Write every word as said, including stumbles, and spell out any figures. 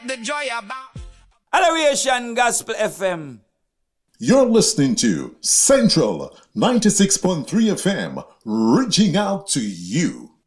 The joy about Adoration Gospel F M. You're listening to Central ninety-six point three F M, reaching out to you.